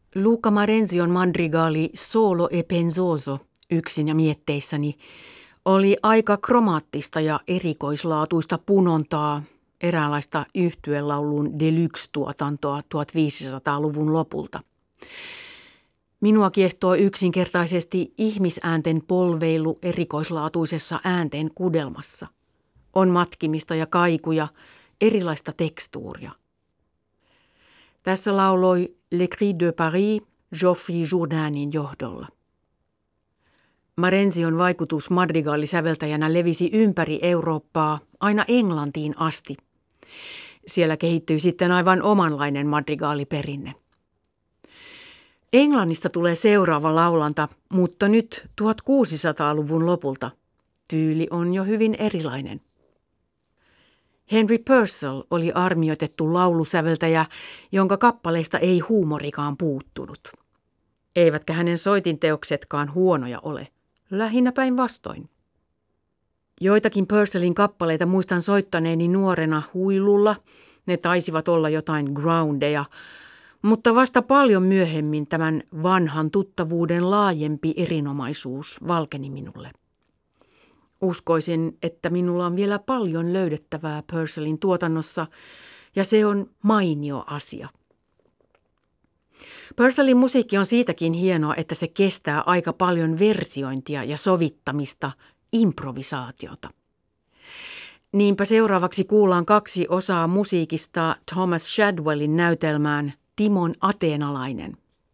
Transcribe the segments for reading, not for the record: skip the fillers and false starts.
Luca Marenzion madrigali Solo e pensoso, yksin ja mietteissäni, oli aika kromaattista ja erikoislaatuista punontaa, eräänlaista yhtye-laulun deluxe-tuotantoa 1500-luvun lopulta. Minua kiehtoo yksinkertaisesti ihmisäänten polveilu erikoislaatuisessa äänten kudelmassa. On matkimista ja kaikuja, erilaista tekstuuria. Tässä lauloi Le Cri de Paris Geoffrey Jourdainin johdolla. Marenzion vaikutus madrigaalisäveltäjänä levisi ympäri Eurooppaa aina Englantiin asti. Siellä kehittyi sitten aivan omanlainen madrigaaliperinne. Englannista tulee seuraava laulanta, mutta nyt 1600-luvun lopulta. Tyyli on jo hyvin erilainen. Henry Purcell oli armioitettu laulusäveltäjä, jonka kappaleista ei huumorikaan puuttunut. Eivätkä hänen soitinteoksetkaan huonoja ole, lähinnä päinvastoin. Joitakin Purcellin kappaleita muistan soittaneeni nuorena huilulla, ne taisivat olla jotain groundeja, mutta vasta paljon myöhemmin tämän vanhan tuttavuuden laajempi erinomaisuus valkeni minulle. Uskoisin, että minulla on vielä paljon löydettävää Purcellin tuotannossa, ja se on mainio asia. Purcellin musiikki on siitäkin hienoa, että se kestää aika paljon versiointia ja sovittamista, improvisaatiota. Niinpä seuraavaksi kuullaan 2 osaa musiikista Thomas Shadwellin näytelmään Timon ateenalainen.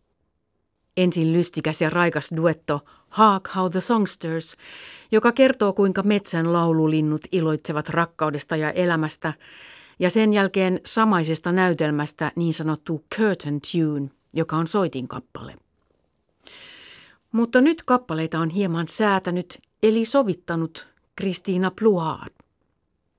Ensin lystikäs ja raikas duetto Hark How the Songsters, joka kertoo kuinka metsän laululinnut iloitsevat rakkaudesta ja elämästä, ja sen jälkeen samaisesta näytelmästä niin sanottu curtain tune, joka on soitinkappale. Mutta nyt kappaleita on hieman säätänyt eli sovittanut Christina Pluhar.